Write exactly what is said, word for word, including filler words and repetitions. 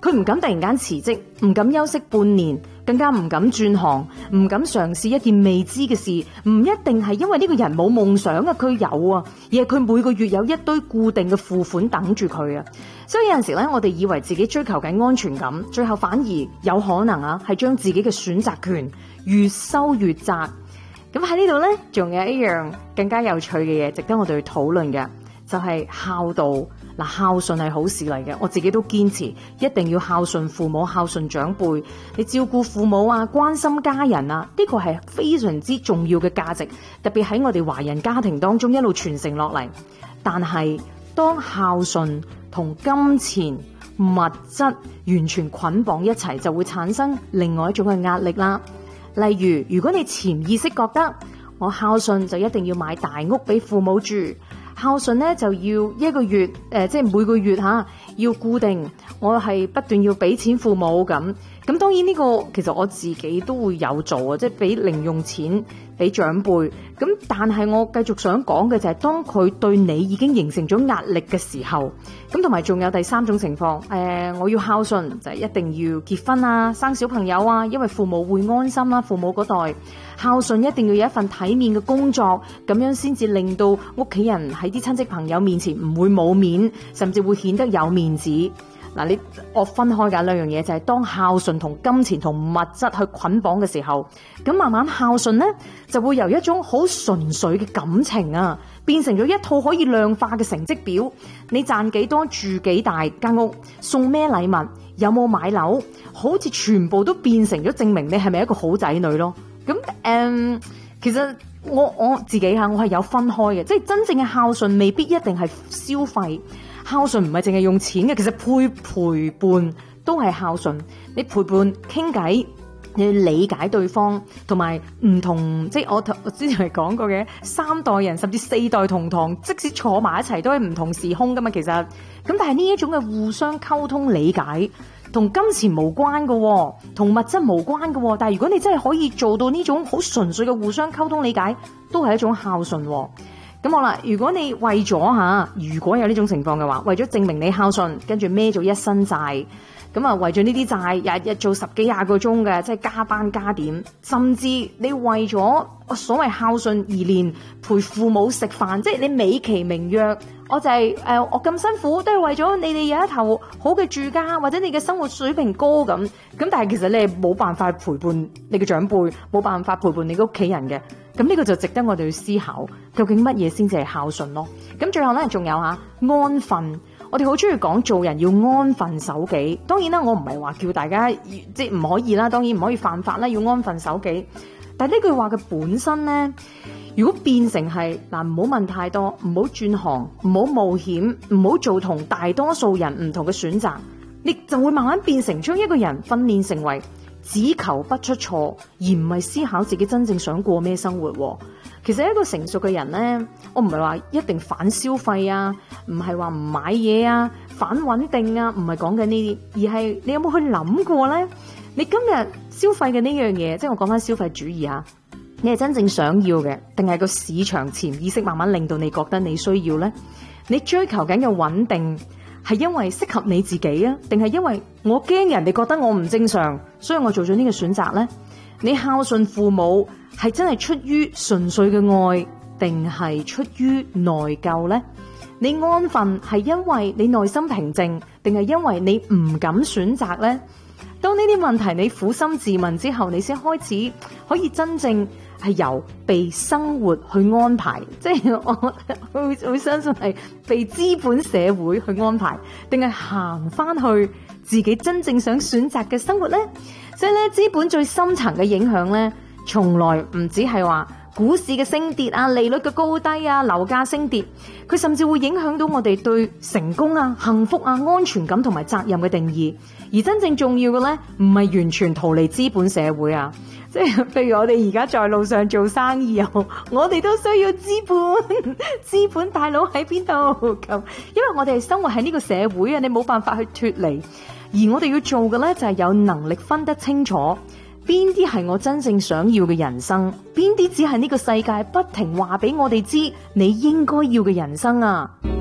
佢唔敢突然間辭職，唔敢休息半年，更加唔敢轉行，唔敢嘗試一件未知嘅事。唔一定係因為呢個人冇夢想啊，佢有啊，而係佢每個月有一堆固定嘅付款等住佢啊。所以有陣時咧，我哋以為自己追求緊安全感，最後反而有可能啊，係將自己嘅選擇權越收越窄。咁喺呢度咧，仲有一樣更加有趣嘅嘢，值得我哋去討論嘅，就係孝道。嗱，孝順係好事嚟嘅，我自己都堅持一定要孝順父母、孝順長輩。你照顧父母啊，關心家人啊，呢個係非常之重要嘅價值，特別喺我哋華人家庭當中一路傳承落嚟。但係當孝順同金錢物質完全捆綁一齊，就會產生另外一種嘅壓力啦。例如，如果你潛意識覺得我孝順就一定要買大屋俾父母住，孝順咧就要一個月誒、呃，即係每個月吓、啊、要固定，我係不斷要俾錢父母咁。咁當然呢個其實我自己都會有做啊，即係俾零用錢俾長輩。咁但係我繼續想講嘅就係，當佢對你已經形成咗壓力嘅時候，咁同埋仲有第三種情況，誒、呃，我要孝順就係一定要結婚啊、生小朋友啊，因為父母會安心啦、啊。父母嗰代孝順一定要有一份體面嘅工作，咁樣先至令到屋企人喺啲親戚朋友面前唔會冇面，甚至會顯得有面子。嗱，你我分開㗎兩樣嘢，就係當孝順同金錢同物質去捆綁嘅時候，咁慢慢孝順呢就會由一種好純粹嘅感情啊，變成咗一套可以量化嘅成績表。你賺幾多、住幾大間屋、送咩禮物、有冇買樓，好似全部都變成咗證明你係咪一個好仔女咯。咁誒、嗯，其實我我自己嚇，我係有分開嘅，即係真正嘅孝順未必一定係消費。孝順唔係淨係用錢嘅，其實陪陪伴都係孝順。你陪伴傾偈，你要理解對方，同埋唔同，即係我頭之前係講過嘅三代人甚至四代同堂，即使坐埋一齊都係唔同時空噶嘛。其實咁，但係呢一種嘅互相溝通理解，同金錢無關嘅，同物質無關嘅。但係如果你真係可以做到呢種好純粹嘅互相溝通理解，都係一種孝順。咁好啦，如果你為咗吓，如果有呢種情況嘅話，為咗證明你孝順，跟住孭咗一身債，咁啊為咗呢啲債，日日做十幾廿個鐘嘅，即係加班加點，甚至你為咗所謂孝順而連陪父母食飯，即係你美其名曰，我就係、是、誒、呃、我咁辛苦都係為咗你哋有一頭好嘅住家，或者你嘅生活水平高咁，咁但係其實你係冇辦法陪伴你嘅長輩，冇辦法陪伴你嘅屋企人嘅。咁呢個就值得我哋去思考，究竟乜嘢先至係孝順咯？咁最後咧，仲有吓安分，我哋好中意講做人要安分守己。當然啦，我唔係話叫大家即係唔可以啦，當然唔可以犯法啦，要安分守己。但係呢句話嘅本身咧，如果變成係嗱，唔好問太多，唔好轉行，唔好冒險，唔好做同大多數人唔同嘅選擇，你就會慢慢變成將一個人訓練成為只求不出錯，而唔係思考自己真正想過咩生活。其實一個成熟嘅人呢，我唔係話一定反消費啊，唔係話唔買嘢啊，反穩定啊，唔係講緊呢啲，而係你有冇去諗過呢？你今日消費嘅呢樣嘢，即係我講翻消費主義啊，你係真正想要嘅，定係個市場潛意識慢慢令到你覺得你需要呢？你追求緊嘅穩定，係因為適合你自己啊，定係因為我驚人哋覺得我唔正常，所以我做咗呢個選擇呢？你孝順父母係真係出於純粹嘅愛，定係出於內疚呢？你安分係因為你內心平靜，定係因為你唔敢選擇呢？當呢啲問題你苦心自問之後，你先開始可以真正係由被生活去安排，即係我會會相信係被資本社會去安排，定係行翻去自己真正想選擇嘅生活呢？所以咧，資本最深層嘅影響咧，從來唔只係話股市嘅升跌啊、利率嘅高低啊、樓價升跌，佢甚至會影響到我哋對成功啊、幸福啊、安全感同埋責任嘅定義。而真正重要嘅咧，唔係完全逃離資本社會啊，即係譬如我哋而家在路上做生意啊，我哋都需要資本，資本大佬喺邊度咁？因為我哋係生活喺呢個社會啊，你冇辦法去脫離。而我哋要做嘅咧，就係有能力分得清楚邊啲係我真正想要嘅人生，邊啲只係呢個世界不停話俾我哋知你應該要嘅人生啊。